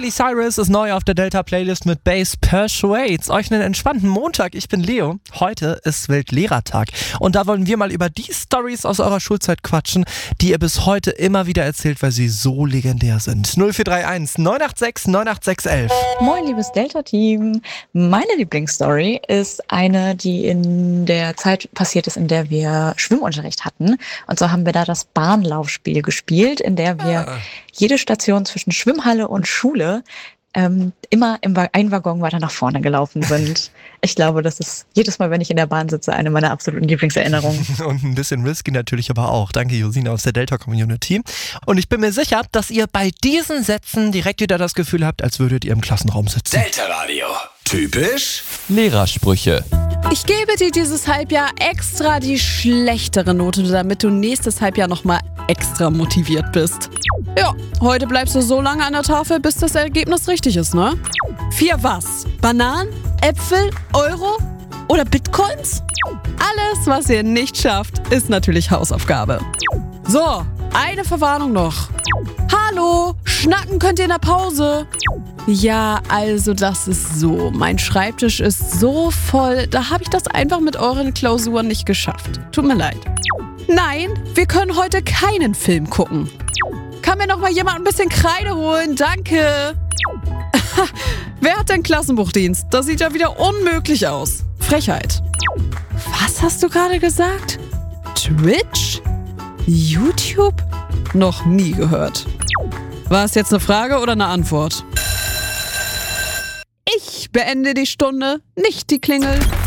Miley Cyrus ist neu auf der Delta-Playlist mit Bass Persuades. Euch einen entspannten Montag. Ich bin Leo. Heute ist Weltlehrertag. Und da wollen wir mal über die Storys aus eurer Schulzeit quatschen, die ihr bis heute immer wieder erzählt, weil sie so legendär sind. 0431 986 98611. Moin, liebes Delta-Team. Meine Lieblingsstory ist eine, die in der Zeit passiert ist, in der wir Schwimmunterricht hatten. Und so haben wir da das Bahnlaufspiel gespielt, in der wir jede Station zwischen Schwimmhalle und Schule immer ein Waggon weiter nach vorne gelaufen sind. Ich glaube, das ist jedes Mal, wenn ich in der Bahn sitze, eine meiner absoluten Lieblingserinnerungen. Und ein bisschen risky natürlich aber auch. Danke, Josina aus der Delta-Community. Und ich bin mir sicher, dass ihr bei diesen Sätzen direkt wieder das Gefühl habt, als würdet ihr im Klassenraum sitzen. Delta Radio. Typisch Lehrersprüche. Ich gebe dir dieses Halbjahr extra die schlechtere Note, damit du nächstes Halbjahr nochmal extra motiviert bist. Ja, heute bleibst du so lange an der Tafel, bis das Ergebnis richtig ist, ne? 4 was? Bananen? Äpfel? Euro? Oder Bitcoins? Alles, was ihr nicht schafft, ist natürlich Hausaufgabe. So, eine Verwarnung noch. Hallo, schnacken könnt ihr in der Pause. Ja, also das ist so. Mein Schreibtisch ist so voll, da habe ich das einfach mit euren Klausuren nicht geschafft. Tut mir leid. Nein, wir können heute keinen Film gucken. Kann mir noch mal jemand ein bisschen Kreide holen? Danke. Wer hat denn Klassenbuchdienst? Das sieht ja wieder unmöglich aus. Frechheit. Was hast du gerade gesagt? Twitch? YouTube? Noch nie gehört. War es jetzt eine Frage oder eine Antwort? Ich beende die Stunde, nicht die Klingel.